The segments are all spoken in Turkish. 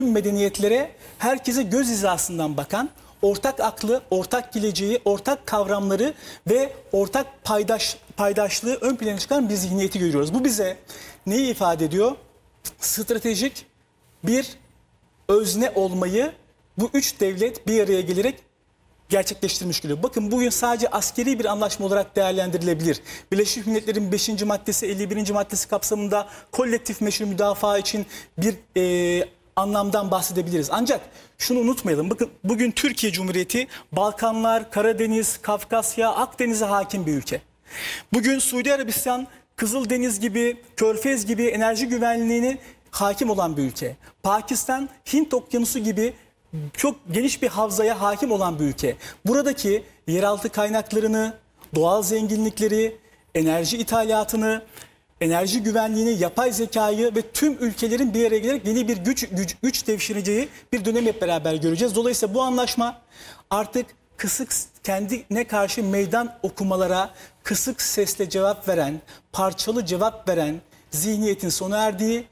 medeniyetlere herkese göz hizasından bakan, ortak aklı, ortak geleceği, ortak kavramları ve ortak paydaşlığı ön plana çıkan bir zihniyeti görüyoruz. Bu bize neyi ifade ediyor? Stratejik bir özne olmayı bu üç devlet bir araya gelerek gerçekleştirmiş geliyor. Bakın bugün sadece askeri bir anlaşma olarak değerlendirilebilir. Birleşmiş Milletler'in 5. maddesi, 51. maddesi kapsamında kolektif meşru müdafaa için bir anlamdan bahsedebiliriz. Ancak şunu unutmayalım. Bakın bugün Türkiye Cumhuriyeti Balkanlar, Karadeniz, Kafkasya, Akdeniz'e hakim bir ülke. Bugün Suudi Arabistan, Kızıldeniz gibi, Körfez gibi enerji güvenliğine hakim olan bir ülke. Pakistan, Hint Okyanusu gibi çok geniş bir havzaya hakim olan bir ülke. Buradaki yeraltı kaynaklarını, doğal zenginlikleri, enerji ithalatını, enerji güvenliğini, yapay zekayı ve tüm ülkelerin bir araya gelerek yeni bir güç devşireceği bir dönem hep beraber göreceğiz. Dolayısıyla bu anlaşma artık kısık kendine karşı meydan okumalara kısık sesle cevap veren, parçalı cevap veren zihniyetin sona erdiği,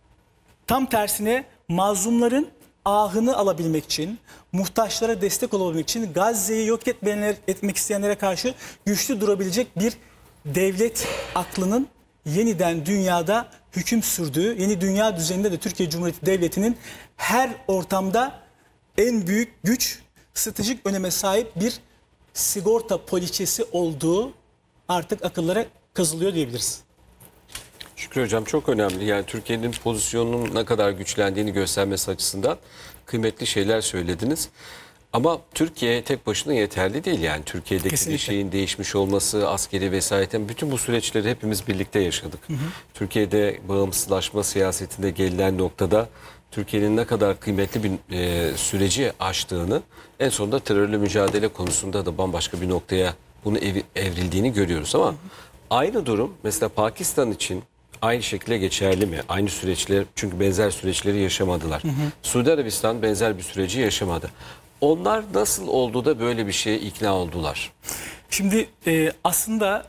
tam tersine mazlumların ahını alabilmek için, muhtaçlara destek olabilmek için Gazze'yi yok etmek isteyenlere karşı güçlü durabilecek bir devlet aklının yeniden dünyada hüküm sürdüğü, yeni dünya düzeninde de Türkiye Cumhuriyeti Devleti'nin her ortamda en büyük güç, stratejik öneme sahip bir sigorta poliçesi olduğu artık akıllara kazılıyor diyebiliriz. Şükrü Hocam çok önemli. Yani Türkiye'nin pozisyonunun ne kadar güçlendiğini göstermesi açısından kıymetli şeyler söylediniz. Ama Türkiye tek başına yeterli değil. Yani Türkiye'deki Kesinlikle. bir şeyin değişmiş olması, askeri vesayeten bütün bu süreçleri hepimiz birlikte yaşadık. Türkiye'de bağımsızlaşma siyasetinde gelinen noktada Türkiye'nin ne kadar kıymetli bir süreci aştığını, en sonunda terörle mücadele konusunda da bambaşka bir noktaya bunu evrildiğini görüyoruz. Ama aynı durum mesela Pakistan için aynı şekilde geçerli mi? Aynı süreçler, çünkü benzer süreçleri yaşamadılar. Suudi Arabistan benzer bir süreci yaşamadı. Onlar nasıl oldu da böyle bir şeye ikna oldular? Şimdi aslında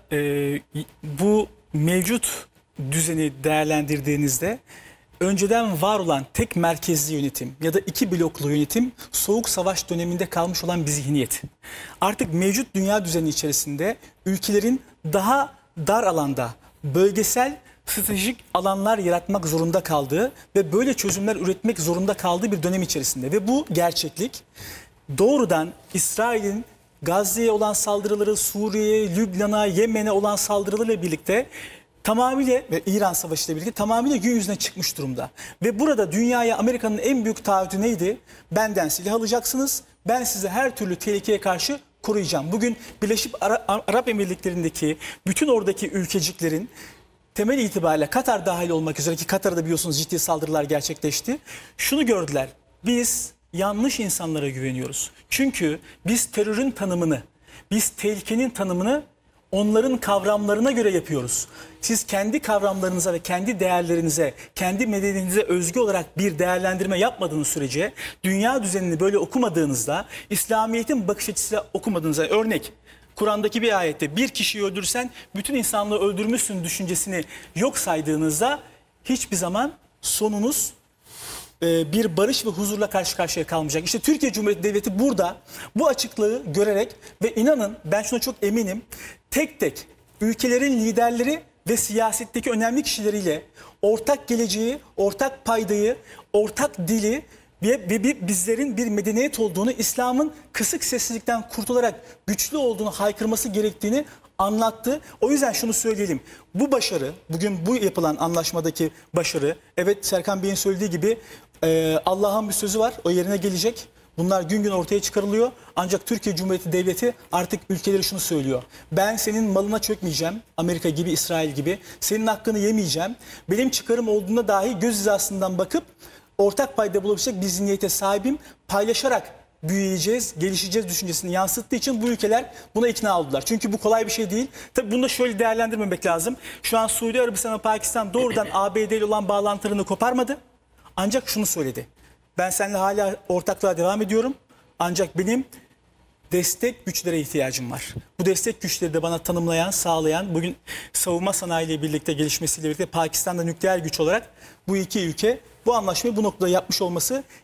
bu mevcut düzeni değerlendirdiğinizde önceden var olan tek merkezli yönetim ya da iki bloklu yönetim Soğuk Savaş döneminde kalmış olan bir zihniyet. Artık mevcut dünya düzeni içerisinde ülkelerin daha dar alanda bölgesel stratejik alanlar yaratmak zorunda kaldığı ve böyle çözümler üretmek zorunda kaldığı bir dönem içerisinde. Ve bu gerçeklik doğrudan İsrail'in Gazze'ye olan saldırıları, Suriye'ye, Lübnan'a, Yemen'e olan saldırılarıyla birlikte tamamıyla ve İran Savaşı ile birlikte tamamıyla gün yüzüne çıkmış durumda. Ve burada dünyaya Amerika'nın en büyük taahhütü neydi? Benden silah alacaksınız, ben sizi her türlü tehlikeye karşı koruyacağım. Bugün Birleşik Arap Emirlikleri'ndeki bütün oradaki ülkeciklerin temel itibariyle Katar dahil olmak üzere, ki Katar'da biliyorsunuz ciddi saldırılar gerçekleşti. Şunu gördüler: biz yanlış insanlara güveniyoruz. Çünkü biz terörün tanımını, biz tehlikenin tanımını onların kavramlarına göre yapıyoruz. Siz kendi kavramlarınıza ve kendi değerlerinize, kendi medeniyetinize özgü olarak bir değerlendirme yapmadığınız sürece, dünya düzenini böyle okumadığınızda, İslamiyet'in bakış açısıyla okumadığınızda, örnek Kur'an'daki bir ayette bir kişiyi öldürsen bütün insanlığı öldürmüşsün düşüncesini yok saydığınızda hiçbir zaman sonunuz bir barış ve huzurla karşı karşıya kalmayacak. İşte Türkiye Cumhuriyeti Devleti burada bu açıklığı görerek ve inanın ben şuna çok eminim, tek tek ülkelerin liderleri ve siyasetteki önemli kişileriyle ortak geleceği, ortak paydayı, ortak dili ve bizlerin bir medeniyet olduğunu, İslam'ın kısık sessizlikten kurtularak güçlü olduğunu haykırması gerektiğini anlattı. O yüzden şunu söyleyelim. Bu başarı, bugün bu yapılan anlaşmadaki başarı, evet Serkan Bey'in söylediği gibi Allah'ın bir sözü var, o yerine gelecek. Bunlar gün gün ortaya çıkarılıyor. Ancak Türkiye Cumhuriyeti Devleti artık ülkeleri şunu söylüyor: ben senin malına çökmeyeceğim, Amerika gibi, İsrail gibi. Senin hakkını yemeyeceğim. Benim çıkarım olduğunda dahi göz hizasından bakıp ortak payda bulabilecek bir zihniyete sahibim. Paylaşarak büyüyeceğiz, gelişeceğiz düşüncesini yansıttığı için bu ülkeler buna ikna oldular. Çünkü bu kolay bir şey değil. Tabii bunu da şöyle değerlendirmemek lazım. Şu an Suudi Arabistan ve Pakistan doğrudan ABD ile olan bağlantılarını koparmadı. Ancak şunu söyledi: ben seninle hala ortaklığa devam ediyorum. Ancak benim destek güçlere ihtiyacım var. Bu destek güçleri de bana tanımlayan, sağlayan, bugün savunma sanayiyle birlikte gelişmesiyle birlikte Pakistan'da nükleer güç olarak bu iki ülke bu anlaşmayı bu noktada yapmış olması